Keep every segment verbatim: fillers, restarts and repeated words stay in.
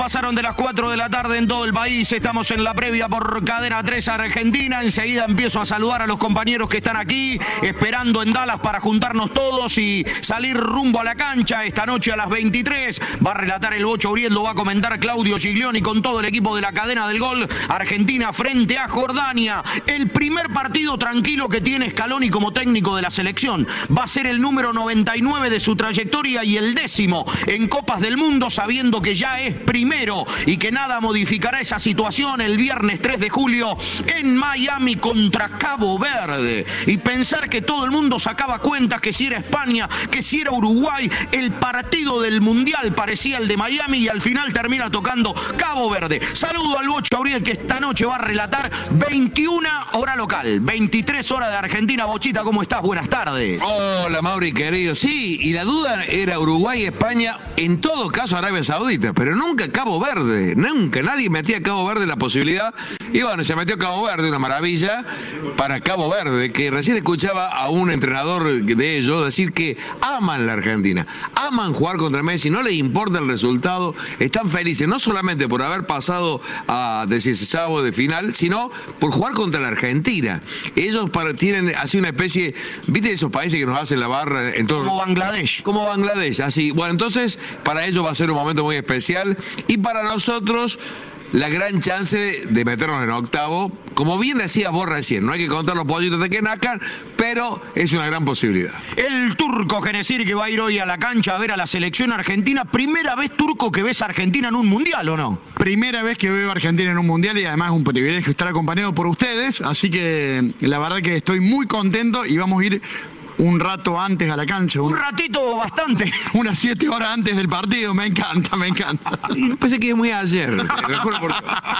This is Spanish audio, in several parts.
Pasaron de las cuatro de la tarde en todo el país, estamos en la previa por Cadena tres Argentina, enseguida empiezo a saludar a los compañeros que están aquí, esperando en Dallas para juntarnos todos y salir rumbo a la cancha. Esta noche a las veintitrés va a relatar el Bocho Uriel, lo va a comentar Claudio Giglioni con todo el equipo de la Cadena del Gol. Argentina frente a Jordania, el primer partido tranquilo que tiene Scaloni como técnico de la selección. Va a ser el número noventa y nueve de su trayectoria y el décimo en Copas del Mundo, sabiendo que ya es primero y que nada modificará esa situación el viernes tres de julio en Miami contra Cabo Verde. Y pensar que todo el mundo sacaba cuentas que si era España, que si era Uruguay, el partido del Mundial parecía el de Miami y al final termina tocando Cabo Verde. Saludo al Bocho Uriel que esta noche va a relatar veintiuna hora local, veintitrés horas de Argentina. Bochita, ¿cómo estás? Buenas tardes. Hola, Mauri, querido. Sí, y la duda era Uruguay, España, en todo caso Arabia Saudita, pero nunca Cabo Verde, nunca, nadie metía a Cabo Verde la posibilidad, y bueno, se metió Cabo Verde, una maravilla para Cabo Verde, que recién escuchaba a un entrenador de ellos decir que aman la Argentina, aman jugar contra Messi, no les importa el resultado, están felices, no solamente por haber pasado a dieciseisavo de final, sino por jugar contra la Argentina. Ellos para, tienen así una especie, ¿viste esos países que nos hacen la barra en todo? Como Bangladesh. Como Bangladesh, así. Bueno, entonces, para ellos va a ser un momento muy especial. Y para nosotros, la gran chance de, de meternos en octavo. Como bien decías vos recién, no hay que contar los pollitos de que nacan, pero es una gran posibilidad. El turco Genesir que va a ir hoy a la cancha a ver a la selección argentina. ¿Primera vez, turco, que ves a Argentina en un mundial o no? Primera vez que veo a Argentina en un mundial y además es un privilegio estar acompañado por ustedes. Así que la verdad que estoy muy contento y vamos a ir un rato antes a la cancha. Un, un ratito bastante. Unas siete horas antes del partido. Me encanta, me encanta. Y pensé que es muy ayer. Por...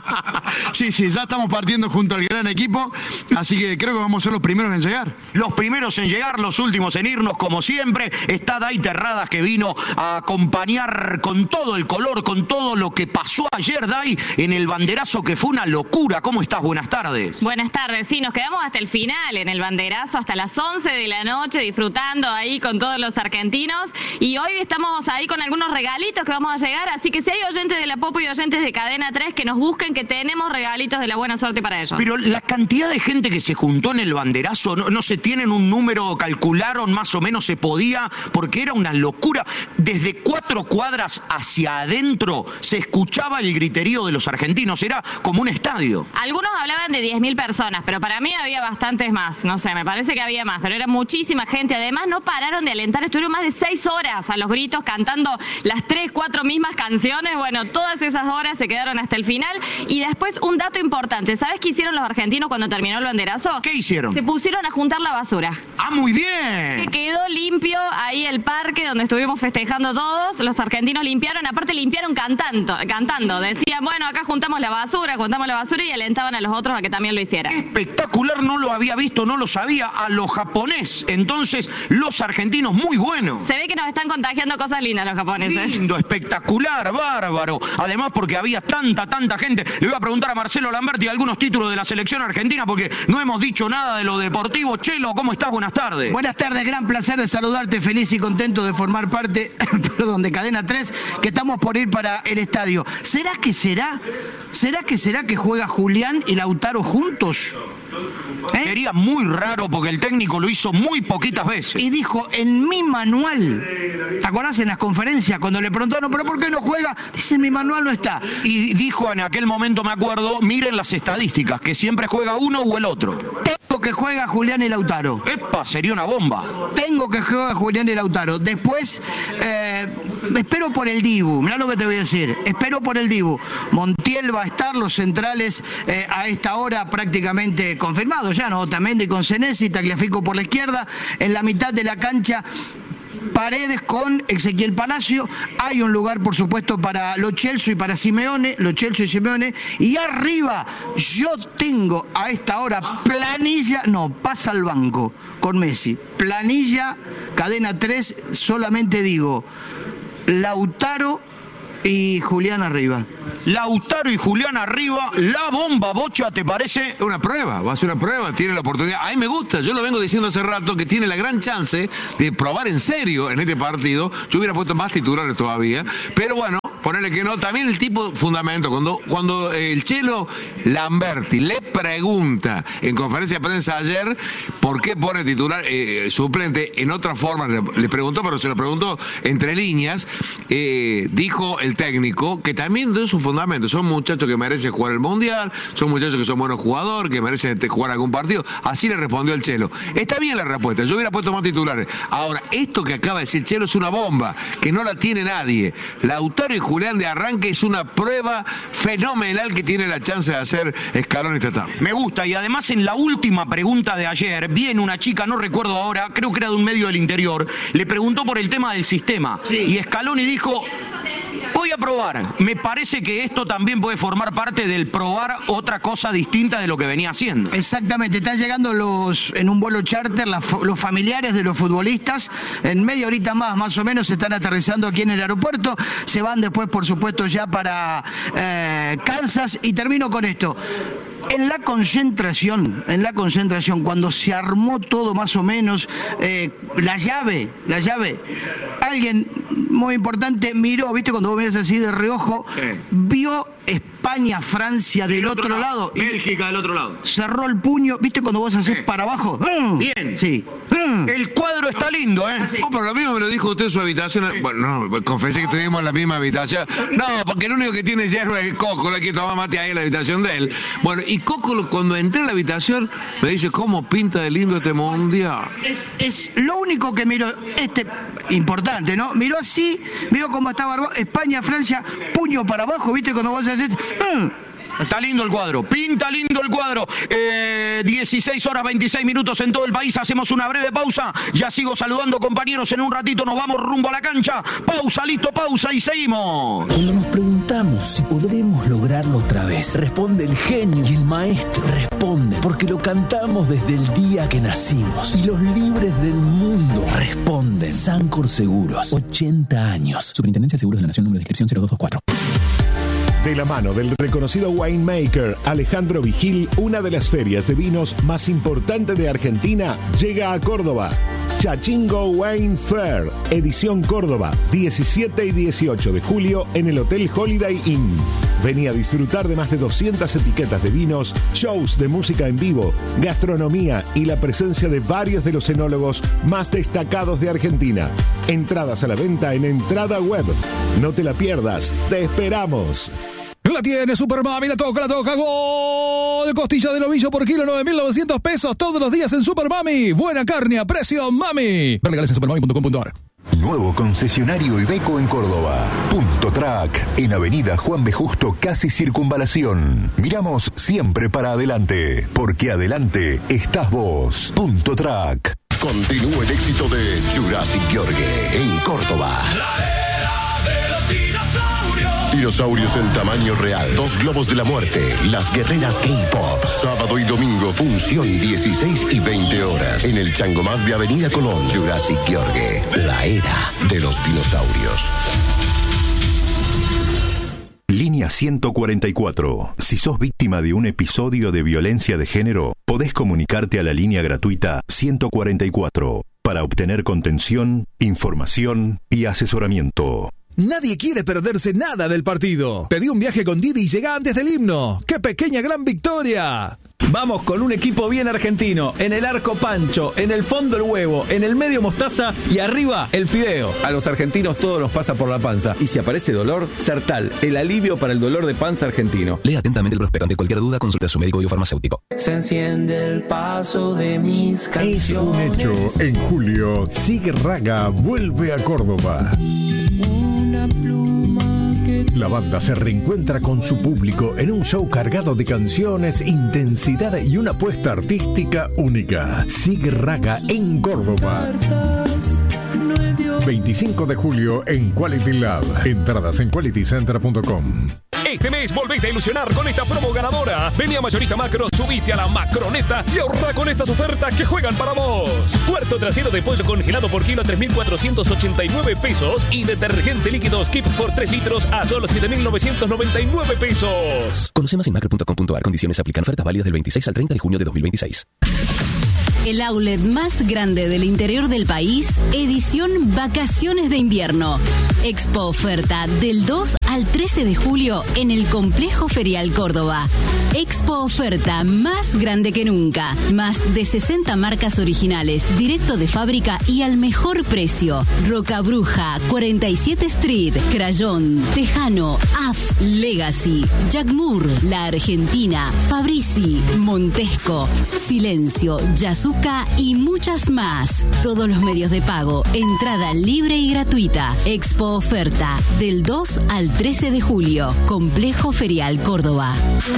sí, sí, ya estamos partiendo junto al gran equipo. Así que creo que vamos a ser los primeros en llegar. Los primeros en llegar, los últimos en irnos, como siempre. Está Day Terradas, que vino a acompañar con todo el color, con todo lo que pasó ayer, Day, en el banderazo, que fue una locura. ¿Cómo estás? Buenas tardes. Buenas tardes. Sí, nos quedamos hasta el final en el banderazo, hasta las once de la noche, disfrutando ahí con todos los argentinos, y hoy estamos ahí con algunos regalitos que vamos a llegar, así que si hay oyentes de la Popo y oyentes de Cadena tres que nos busquen, que tenemos regalitos de la buena suerte para ellos. Pero la cantidad de gente que se juntó en el banderazo, no, no se tienen un número, calcularon más o menos, se podía, porque era una locura. Desde cuatro cuadras hacia adentro se escuchaba el griterío de los argentinos, era como un estadio. Algunos hablaban de diez mil personas, pero para mí había bastantes más, no sé, me parece que había más, pero era muchísima gente. Además no pararon de alentar, estuvieron más de seis horas a los gritos cantando las tres, cuatro mismas canciones. Bueno, todas esas horas se quedaron hasta el final. Y después un dato importante, ¿sabes qué hicieron los argentinos cuando terminó el banderazo? ¿Qué hicieron? Se pusieron a juntar la basura. ¡Ah, muy bien! Que quedó limpio ahí el parque donde estuvimos festejando todos. Los argentinos limpiaron, aparte limpiaron cantando, cantando. Decían, bueno, acá juntamos la basura, juntamos la basura, y alentaban a los otros a que también lo hicieran. Espectacular, no lo había visto, no lo sabía. A lo japonés, entonces los argentinos muy buenos. Se ve que nos están contagiando cosas lindas los japoneses. Lindo, espectacular, bárbaro. Además porque había tanta, tanta gente. Le voy a preguntar a Marcelo Lamberti algunos títulos de la selección argentina porque no hemos dicho nada de lo deportivo. Chelo, ¿cómo estás? Buenas tardes. Buenas tardes, gran placer de saludarte, feliz y contento de formar parte, perdón, de Cadena tres, que estamos por ir para el estadio. ¿Será que será? ¿Será que será que juega Julián y Lautaro juntos? ¿Eh? Sería muy raro porque el técnico lo hizo muy poquitas veces. Y dijo, en mi manual, ¿te acordás en las conferencias cuando le preguntaron, pero por qué no juega? Dice, en mi manual no está. Y dijo en aquel momento, me acuerdo, miren las estadísticas, que siempre juega uno o el otro. Tengo que juega Julián y Lautaro. ¡Epa! Sería una bomba. Tengo que juega Julián y Lautaro. Después, eh, espero por el Dibu, mirá lo que te voy a decir, espero por el Dibu. Montiel va a estar, los centrales eh, a esta hora prácticamente confirmados ya, ¿no? Otamendi con Senesi, Tagliafico por la izquierda, en la mitad de la cancha Paredes con Ezequiel Palacio. Hay un lugar, por supuesto, para Lo Celso y para Simeone, Lo Celso y Simeone. Y arriba yo tengo a esta hora planilla, no, pasa al banco con Messi. Planilla, Cadena tres, solamente digo Lautaro y Julián arriba. Lautaro y Julián arriba, la bomba, Bocha, ¿te parece? Una prueba, va a ser una prueba, tiene la oportunidad. A mí me gusta, yo lo vengo diciendo hace rato, que tiene la gran chance de probar en serio en este partido. Yo hubiera puesto más titulares todavía, pero bueno, Ponele que no. También el tipo fundamento. Cuando, cuando el Chelo Lamberti le pregunta en conferencia de prensa ayer por qué pone titular eh, suplente en otra forma, le, le preguntó, pero se lo preguntó entre líneas, eh, dijo el técnico que también de sus fundamentos. Son muchachos que merecen jugar el Mundial, son muchachos que son buenos jugadores, que merecen jugar algún partido. Así le respondió el Chelo. Está bien la respuesta. Yo hubiera puesto más titulares. Ahora, esto que acaba de decir Chelo es una bomba, que no la tiene nadie. Lautaro y Julián de arranque es una prueba fenomenal que tiene la chance de hacer Scaloni esta tarde. Me gusta, y además en la última pregunta de ayer, viene una chica, no recuerdo ahora, creo que era de un medio del interior, le preguntó por el tema del sistema. Sí. Y Scaloni dijo: voy a probar. Me parece que esto también puede formar parte del probar otra cosa distinta de lo que venía haciendo. Exactamente, están llegando los en un vuelo charter la, los familiares de los futbolistas. En media horita más, más o menos, se están aterrizando aquí en el aeropuerto. Se van después, por supuesto, ya para eh, Kansas. Y termino con esto. En la concentración, en la concentración, cuando se armó todo más o menos, eh, la llave, la llave, alguien muy importante miró, viste, cuando vos miras así de reojo, sí. Vio España, Francia del, del otro, otro lado. Bélgica del otro lado. Cerró el puño, viste, cuando vos haces sí. Para abajo. Bien. Sí. El cuadro está lindo, ¿eh? Oh, pero lo mismo me lo dijo usted en su habitación. Bueno, no, confesé que tuvimos la misma habitación. No, porque el único que tiene hierba es Coco, le que tomar mate ahí en la habitación de él. Bueno, y Coco, cuando entré en la habitación, me dice: ¿cómo pinta de lindo este mundial? Es, es lo único que miró, este, importante, ¿no? Miró así, miró cómo estaba España, Francia, puño para abajo, viste, cuando vos haces... ¡uh! Está lindo el cuadro, pinta lindo el cuadro. Eh, dieciséis horas veintiséis minutos en todo el país. Hacemos una breve pausa. Ya sigo saludando compañeros. En un ratito nos vamos rumbo a la cancha. Pausa, listo, pausa y seguimos. Cuando nos preguntamos si podremos lograrlo otra vez, responde el genio y el maestro. Responde porque lo cantamos desde el día que nacimos. Y los libres del mundo responden. Sancor Seguros, ochenta años. Superintendencia de Seguros de la Nación, número de inscripción cero dos dos cuatro. De la mano del reconocido winemaker Alejandro Vigil, una de las ferias de vinos más importantes de Argentina llega a Córdoba. Chachingo Wine Fair, edición Córdoba, diecisiete y dieciocho de julio en el Hotel Holiday Inn. Vení a disfrutar de más de doscientas etiquetas de vinos, shows de música en vivo, gastronomía y la presencia de varios de los enólogos más destacados de Argentina. Entradas a la venta en Entrada Web. No te la pierdas, te esperamos. La tiene Super Mami, la toca, la toca, gol. Costilla de novillo por kilo, nueve mil novecientos pesos todos los días en Super Mami. Buena carne a precio Mami. Ver legales en supermami punto com punto ar. Nuevo concesionario Iveco en Córdoba. Punto Track, en Avenida Juan B. Justo, casi Circunvalación. Miramos siempre para adelante, porque adelante estás vos. Punto Track. Continúa el éxito de Jurassic Gheorghe en Córdoba. Dinosaurios en tamaño real. Dos globos de la muerte. Las guerreras K-Pop. Sábado y domingo, función dieciséis y veinte horas. En el Changomás de Avenida Colón. Jurassic Gheorghe. La era de los dinosaurios. Línea ciento cuarenta y cuatro. Si sos víctima de un episodio de violencia de género, podés comunicarte a la línea gratuita ciento cuarenta y cuatro para obtener contención, información y asesoramiento. Nadie quiere perderse nada del partido. Pedí un viaje con Didi y llega antes del himno. ¡Qué pequeña gran victoria! Vamos con un equipo bien argentino. En el arco Pancho, en el fondo el huevo, en el medio mostaza y arriba el fideo. A los argentinos todo nos pasa por la panza. Y si aparece dolor, Sertal, el alivio para el dolor de panza argentino. Lea atentamente el prospecto. Ante cualquier duda, consulte a su médico biofarmacéutico. Se enciende el paso de mis canciones. Es un hecho. En julio, Sig Raga vuelve a Córdoba. La banda se reencuentra con su público en un show cargado de canciones, intensidad y una apuesta artística única. Sig Raga en Córdoba. veinticinco de julio en Quality Lab. Entradas en quality center punto com. Este mes volvete a ilusionar con esta promo ganadora. Vení a Mayorista Macro, subite a la Macroneta y ahorra con estas ofertas que juegan para vos. Cuarto trasero de pollo congelado por kilo a tres mil cuatrocientos ochenta y nueve pesos y detergente líquido Skip por tres litros a solo siete mil novecientos noventa y nueve pesos. Conoce más en macro punto com punto ar. Condiciones aplican. Ofertas válidas del veintiséis al treinta de junio de dos mil veintiséis. El outlet más grande del interior del país, edición Vacaciones de Invierno. Expo Oferta del dos al trece de julio en el Complejo Ferial Córdoba. Expo Oferta más grande que nunca. Más de sesenta marcas originales, directo de fábrica y al mejor precio. Roca Bruja, cuarenta y siete Street, Crayón, Tejano, A F, Legacy, Jack Moore, La Argentina, Fabrici, Montesco, Silencio, Yasuka y muchas más. Todos los medios de pago, entrada libre y gratuita. Expo Oferta del dos al trece de julio. Complejo Ferial Córdoba.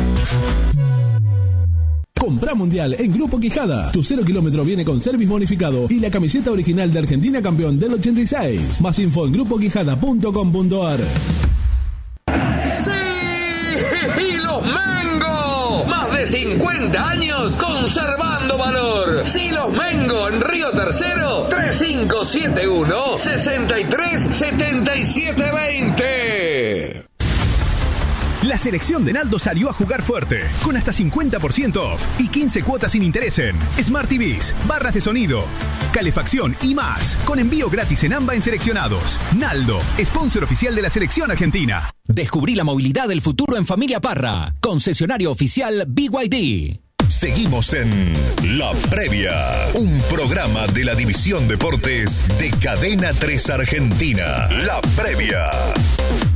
Compra Mundial en Grupo Quijada. Tu cero kilómetro viene con service bonificado y la camiseta original de Argentina campeón del ochenta y seis. Más info en grupo quijada punto com punto a r. ¡Sí! ¡Y los Mengo! Más de cincuenta años conservando valor. Silos Mengo en Río Tercero, tres cinco siete uno, seis tres siete siete dos cero. La selección de Naldo salió a jugar fuerte, con hasta cincuenta por ciento off y quince cuotas sin interés en Smart T Vs, barras de sonido, calefacción y más, con envío gratis en AMBA en seleccionados. Naldo, sponsor oficial de la selección argentina. Descubrí la movilidad del futuro en Familia Parra, concesionario oficial B Y D. Seguimos en La Previa, un programa de la División Deportes de Cadena tres Argentina. La Previa.